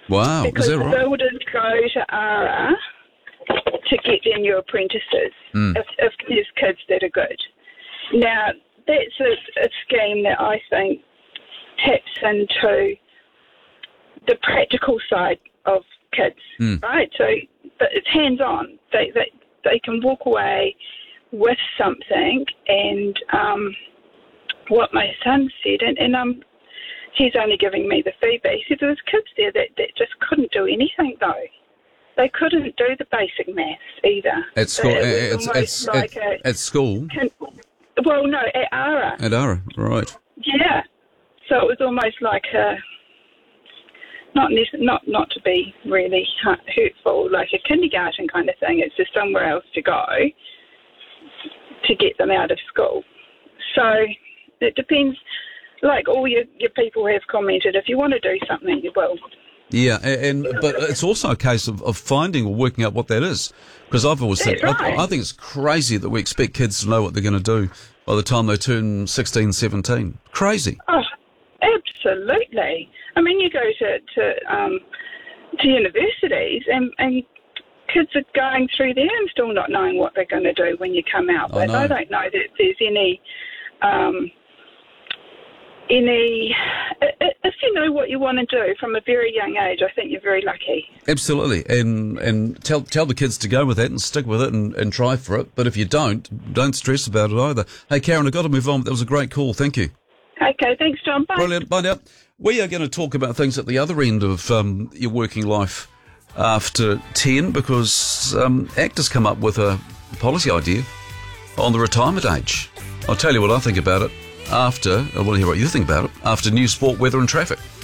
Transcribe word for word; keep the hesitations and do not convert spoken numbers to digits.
Wow, because is that the right? builders go to ARA to get their new apprentices Mm. if, if there's kids that are good. Now, that's a, a scheme that I think taps into the practical side of kids, Mm. right? So, but it's hands-on. They, they, they can walk away with something, and um, what my son said, and, and um, he's only giving me the feedback, he said there was kids there that, that just couldn't do anything, though. They couldn't do the basic maths either. At school, It was it's, almost it's, like at, a, at school, can, well, no, at ARA. at ARA, right. Yeah. So it was almost like a, not nec- not not to be really hurtful, like a kindergarten kind of thing. It's just somewhere else to go to get them out of school. So it depends. Like all your, your people have commented, if you want to do something, you will. Yeah, and, and but it's also a case of, of finding or working out what that is. Because I've always said, That's I, right. I think it's crazy that we expect kids to know what they're going to do by the time they turn sixteen, seventeen. Crazy. Oh, absolutely. I mean, you go to to, um, to universities and, and kids are going through there and still not knowing what they're going to do when you come out. I But know. I don't know that there's any... Um, Any, if you know what you want to do from a very young age, I think you're very lucky. Absolutely, and and tell tell the kids to go with that and stick with it and, and try for it. But if you don't, don't stress about it either. Hey, Karen, I've got to move on. That was a great call. Thank you. Okay, thanks, John. Bye. Brilliant. Bye now. We are going to talk about things at the other end of um, your working life after ten, because um, ACT has come up with a policy idea on the retirement age. I'll tell you what I think about it after, I want to hear what you think about it, after news, sport, weather and traffic.